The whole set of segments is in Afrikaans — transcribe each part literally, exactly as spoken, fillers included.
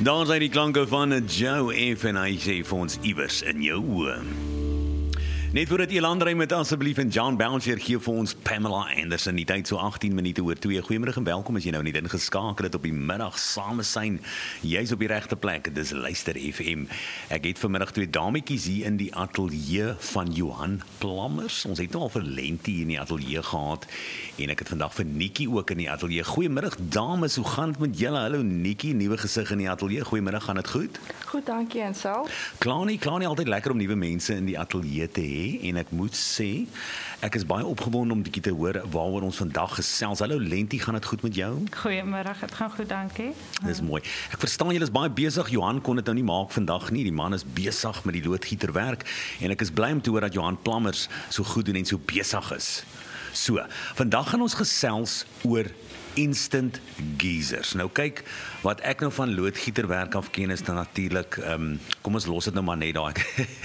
Daar zijn die klanke van Joe F en hy sê vir ons iewers in jou oë. Net voordat jy landry met asseblief en John Bouncer gee vir ons Pamela Anderson die tyd so agttien minute oor twee. Goeiemôre en welkom as jy nou net ingeskakel het op die middag same syn. Jy's op die regte plek. Dis Luister F M. Ek het vanmiddag twee dametjies hier in die ateljee van Johan Plammers. Ons het nou al vir Lentie in die ateljee gehad en ek het vandag vir Nikki ook in die ateljee. Goeiemôre dames, hoe gaan dit met julle? Hallo Nikki, nuwe gesig in die ateljee. Goeiemôre, gaan dit goed? Goed, dankie en self. Klaar nie, klaar nie, altyd lekker om nuwe mense in die ateljee te hê. En ek moet sê, ek is baie opgewonde om bietjie te hoor waaroor ons vandag gesels. Hallo Lentie, gaan dit goed met jou? Goeiemôre, dit gaan goed, dankie. Dis mooi. Ek verstaan julle is baie besig. Johan kon dit nou nie maak vandag nie. Die man is besig met die loodgieterwerk en ek is bly om te hoor dat Johan Plammers so goed doen en so besig is. So, vandag gaan ons gesels oor instant geysers. Nou kyk, wat ek nou van loodgieterwerk af ken is dan natuurlik, um, kom ons los dit nou maar net daai.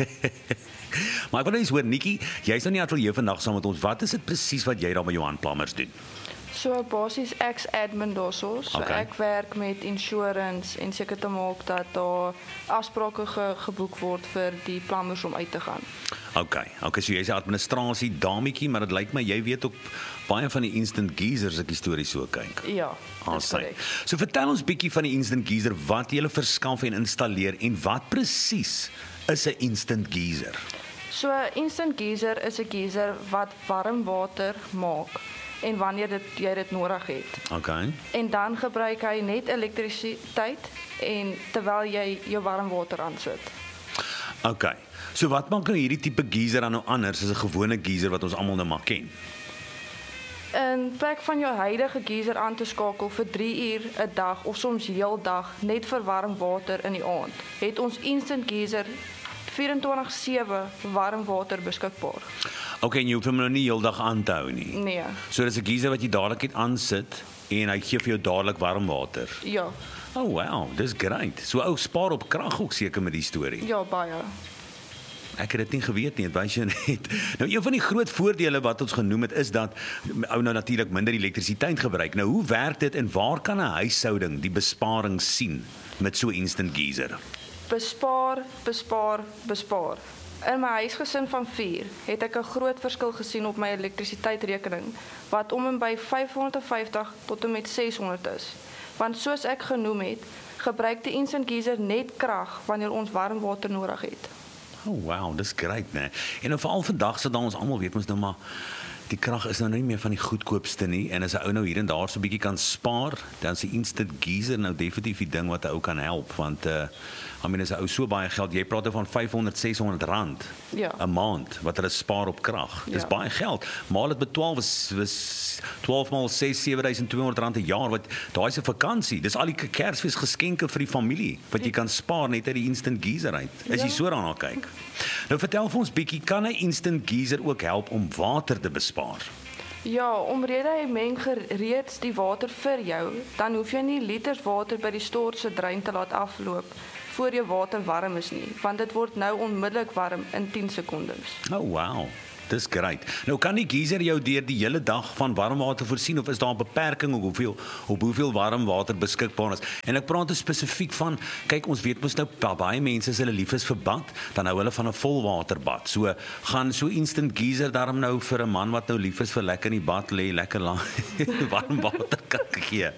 Maar ek wil eens hoor, Nikki, jy's nou in die ateljee vandag saam met ons. Wat is dit presies wat jy daar by Johan Plammers doen? So basies ek's admin daarso. So Okay. ek werk met insurance en seker te maak dat daar afsprake ge, geboek word vir die plammers om uit te gaan. OK, OK, so jy's 'n administrasie dametjie, maar dit lyk my jy weet ook baie van die instant geysers as ek die storie so kyk. Ja, Ah, dis sy. korrek. So vertel ons bietjie van die instant geyser, wat jy verskaf en installeer en wat presies is 'n instant geyser? So 'n instant geyser is 'n geyser wat warm water maak en wanneer dit jy dit nodig het. OK. En dan gebruik hy net elektrisiteit en terwyl jy jou warm water aansit. OK. So wat maak nou hierdie tipe geyser dan nou anders as 'n gewone geyser wat ons almal nou maar ken? In plek van jou huidige geyser aan te skakel vir drie uur 'n dag of soms heeldag net vir warm water in die aand, het ons instant geyser vierentwintig sewe warm water beskikbaar. OK, en jy hoef hom nou nie heeldag aan te hou nie. Nee. So dis 'n geyser wat jy dadelik net aansit en hy gee vir jou dadelik warm water. Ja. Oh wow, dis great. So ou spaar op krag ook seker met die storie. Ja, baie. Ek het dit nie geweet nie, dit wys jou net. Nou een van die groot voordele wat ons genoem het is dat ou nou natuurlik minder elektrisiteit gebruik. Nou hoe werk dit en waar kan 'n huishouding die besparing sien met so instant geyser? Bespaar, bespaar, bespaar. In my huisgesin van vier het ek 'n groot verskil gesien op my elektrisiteitsrekening wat om en by vyfhonderdvyftig tot en met seshonderd is. Want soos ek genoem het, gebruik die instant geyser net krag wanneer ons warm water nodig het. Oh wow, dis great, né? En nou veral vandag sit dan ons almal weet ons nou maar die krag is nou nie meer van die goedkoopste nie en as 'n ou nou hier en daar so 'n bietjie kan spaar, dan is die instant geyser nou definitief die ding wat 'n ou kan help want uh I mean as 'n ou so baie geld, jy praat van vyfhonderd seshonderd rand Ja. 'n maand wat hulle spaar op krag. Dis Ja. baie geld. Maal dit met twaalf is was twaalf maal ses sewe duisend tweehonderd rand 'n jaar wat daai is 'n vakansie. Dis al die Kersfees geskenke vir die familie wat jy kan spaar net uit die instant geyser uit. As jy Ja. so daarna kyk. Nou vertel vir ons bietjie, kan 'n instant geyser ook help om water te bespaar? Ja, omrede hy meng reeds die water vir jou, dan hoef jy nie liters water by die stort se drein te laat afloop voor jou water warm is nie, want dit word nou onmiddellik warm in tien sekondes. Oh wow. Dis great. Nou kan die geyser jou deur die hele dag van warm water voorsien of is daar 'n beperking op hoeveel op hoeveel warm water beskikbaar is? En ek praat spesifiek van, kyk ons weet mos nou baie mense as hulle lief is vir bad, dan hou hulle van 'n volwaterbad. So gaan so instant geyser daarom nou vir 'n man wat nou lief is vir lekker in die bad lê, lekker lang warm water kan gee.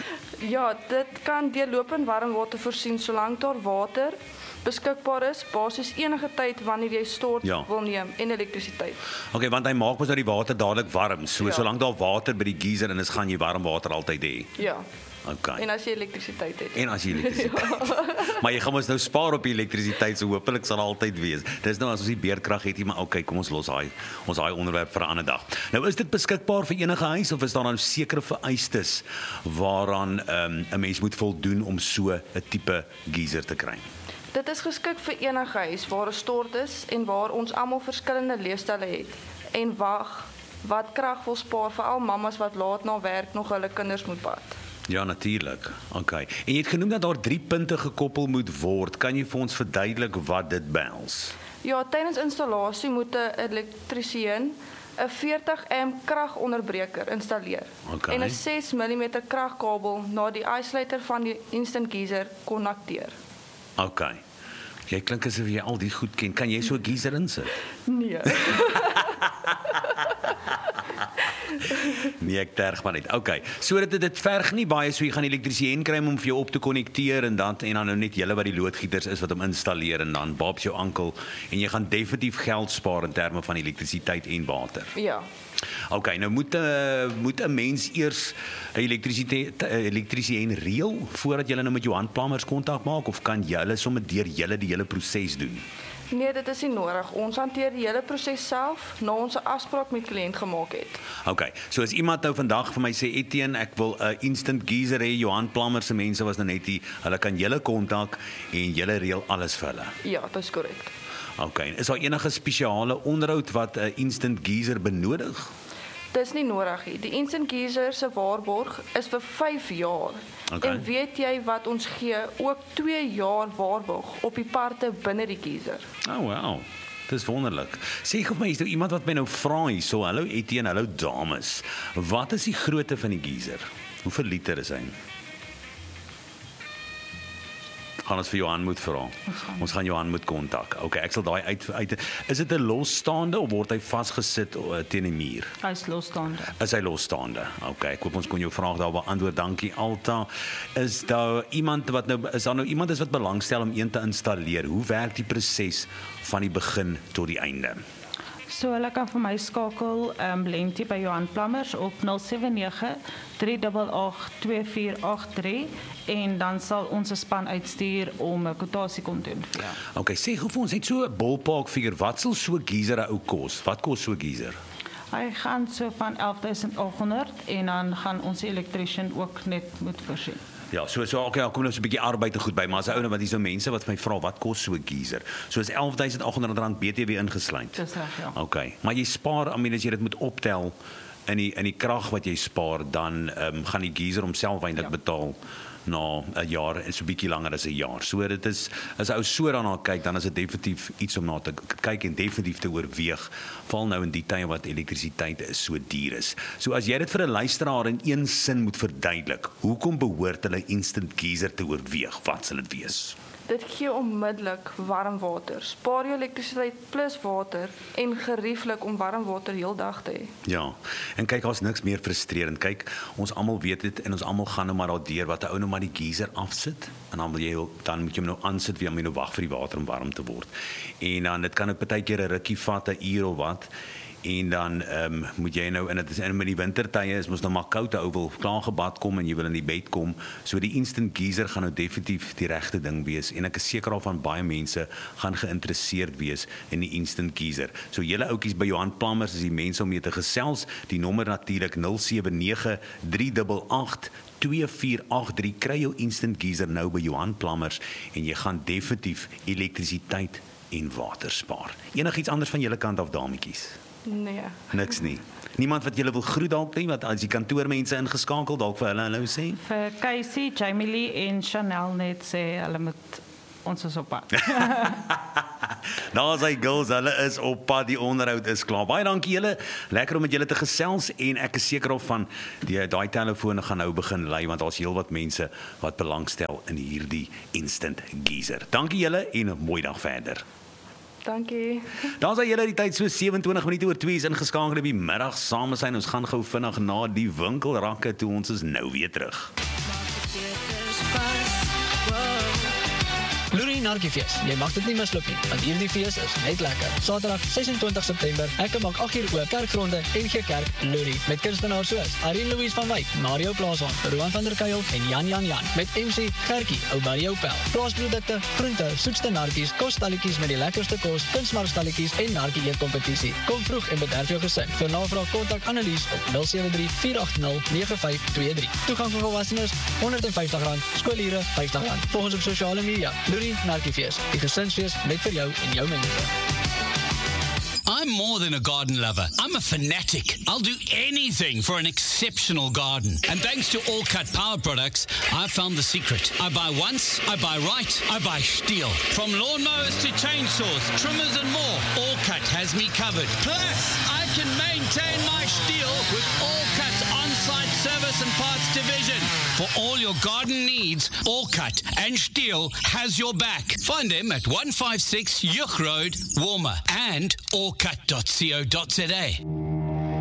Ja, dit kan deurlopend warm water voorsien solank daar water beskikbaar is, basies enige tyd wanneer jy stort Ja. wil neem en elektrisiteit. Okay, want hy maak mos nou die water dadelik warm. So Ja. solank daar water by die geyser en is gaan jy warm water altyd hê. Ja. Okay. En as jy elektrisiteit het. En as jy elektrisiteit. Maar jy gaan ons nou spaar op die elektrisiteit, so hopelik sal altyd wees. Dis nou as ons die beerkrag het, maar okay, kom ons los daai ons daai onderwerp vir 'n ander dag. Nou is dit beskikbaar vir enige huis of is daar dan sekere vereistes waaraan um, 'n mens moet voldoen om so 'n tipe geyser te kry? Dit is geskik vir enige huis waar 'n stort is en waar ons almal verskillende leefstyle het en wag wat krag wil spaar vir al mammas wat laat na werk nog hulle kinders moet bad. Ja, natuurlik. Okay. En jy het genoem dat daar drie punte gekoppel moet word. Kan jy vir ons verduidelik wat dit behels? Ja, tydens installasie moet 'n elektriesien 'n veertig amp kragonderbreker installeer Okay. en 'n ses millimeter kragkabel na die uitsluiter van die instant geyser konnekteer. OK. Jy klink asof jy al die goed ken. Kan jy so 'n geyser insit? Nee. Nee, ek terg maar net. OK. So dit dit verg nie baie, so jy gaan elektriesien kry om vir jou op te konnekteer en dan en dan nou net julle wat die loodgieters is wat hom installeer en dan babs jou ankel en jy gaan definitief geld spaar in terme van elektrisiteit en water. Ja. OK, nou moet 'n uh, moet 'n mens eers 'n elektrisiteit elektriesien reël voordat jy nou met Johan Plumbers kontak maak of kan jy sommer deur julle die hele proses doen? Nee, dit is nie nodig. Ons hanteer die hele proses self na ons 'n afspraak met die kliënt gemaak het. OK, so as iemand nou vandag vir my sê Etienne, ek wil 'n instant geyser hê, Johan Plumbers se mense was nou net hier, hulle kan julle kontak en julle reël alles vir hulle. Ja, dit is korrek. OK, is daar enige spesiale onderhoud wat 'n instant geyser benodig? Dis nie nodig nie. Die instant geyser se waarborg is vir vyf jaar. Okay. En weet jy wat ons gee? Ook twee jaar waarborg op die parte binne die geyser. Oh wow. Dis wonderlik. Sê gou vir my, is daar iemand wat my nou vra hier, so hallo Etienne, hallo dames. Wat is die grootte van die geyser? Hoeveel liter is hy? Gaan ons vir Johan moet vra. Ons gaan Johan moet kontak. OK, ek sal daai uit, uit is dit 'n losstaande of word hy vasgesit uh, teen 'n muur? Hy's losstaande. Is hy losstaande? OK, ek hoop ons kon jou vraag daar beantwoord. Dankie Alta. Is daar iemand wat nou is daar nou iemand is wat belangstel om een te installeer? Hoe werk die proses van die begin tot die einde? So hulle kan vir my skakel um, Lenti by Johan Plumbers op nul sewe nege drie agt agt twee vier agt drie en dan sal ons 'n span uitstuur om 'n kwotasie kon doen vir jou. OK, sê gou vir ons net so 'n ballpark figure, wat sal so 'n geyser 'n ou kos? Wat kos so 'n geyser? Hy gaan so van elf duisend agt honderd en dan gaan ons elektriesien ook net moet voorsien. Ja, so so okay, kom nou so 'n bietjie arbeid te goed by, maar as 'n ou nou wat hier's nou mense wat my vra wat kos so 'n geyser? So is elf duisend agt honderd rand B T W ingesluit. Dis reg, ja. Okay, maar jy spaar, I mean as jy dit moet optel in die in die krag wat jy spaar, dan um, gaan die geyser homself eintlik ja. betaal na 'n jaar en so 'n bietjie langer as 'n jaar. So dit is as ou so daarna kyk, dan is dit definitief iets om na te kyk en definitief te oorweeg, val nou in die tye wat elektrisiteit so duur is. So as jy dit vir 'n luisteraar in een sin moet verduidelik, hoekom behoort hulle instant geyser te oorweeg? Wat sal dit wees? Dit gee onmiddellik warm water. Spaar jou elektrisiteit plus water en gerieflik om warm water heeldag te hê. Ja, en kyk, daar's niks meer frustrerend. Kyk, ons almal weet dit en ons almal gaan nou maar daardeur wat 'n ou nou maar die geyser afsit en dan wil jy dan moet jy hom nou aansit weer om jy nou wag vir die water om warm te word. En dan dit kan ook baie keer 'n rukkie vat, 'n uur of wat. En dan ehm um, moet jy nou in dit is in die wintertye is mos nou maar koud, ou wil klaar gebad kom en jy wil in die bed kom. So die instant geyser gaan nou definitief die regte ding wees en ek is seker al van baie mense gaan geïnteresseerd wees in die instant geyser. So julle oudjies by Johan Plumbers is die mense om mee te gesels. Die nommer natuurlik nul sewe nege drie agt agt twee vier agt drie. Kry jou instant geyser nou by Johan Plumbers en jy gaan definitief elektrisiteit en water spaar. Enigiets anders van julle kant af, dametjies? Nee. Niks nie. Niemand wat julle wil groet dalk nie, wat as die kantoormense ingeskakel dalk vir hulle hallo sê? Vir Casey, Jamie Lee en Chanel net sê hulle moet ons is op pad. Daar is hy girls, hulle is op pad, die onderhoud is klaar. Baie dankie julle, lekker om met julle te gesels en ek is seker of van die daai telefone gaan nou begin lui want daar's heelwat mense wat belangstel in hierdie instant geyser. Dankie julle en 'n mooi dag verder. Dankie. Daar's hy julle die tyd so sewe-en-twintig minute oor twee is ingeskakel op die middag saam zijn. Ons gaan gou vinnig na die winkelrakke toe, ons is nou weer terug. Loerie Narkiefees, jy mag dit nie misloop nie, want hierdie fees is net lekker. Saterdag ses en twintig September, ek maak agt uur oop, Kerkgronde, N G Kerk, Loerie, met kunstenaars soos Irene Louise van Wyk, Mario Plaasson, Roan van der Kuil en Jan Jan Jan, met M C Gertjie, ou Mario Pel. Plaasprodukte, groente, soetste narkies, kosstalletjies met die lekkerste kos, kunsmarkstalletjies en narkie eetkompetisie. Kom vroeg en bederf jou gesin. Vir navraag kontak Annelies op nul sewe drie vier agt nul nege vyf twee drie. Toegang vir volwassenes honderd en vyftig rand, skoolure vyftig rand. Volg ons op sosiale media. Narkiefees, die gesinsfees net vir jou en jou mense. I'm more than a garden lover. I'm a fanatic. I'll do anything for an exceptional garden. And thanks to All Cut Power Products, I found the secret. I buy once, I buy right, I buy steel. From lawnmowers to chainsaws, trimmers and more, All Cut has me covered. Plus, I can maintain my steel with Allcut's on-site service and parts division. For all your garden needs, Allcut and Steel has your back. Find them at one five six Yuck Road, Warmer, and allcut dot co dot za.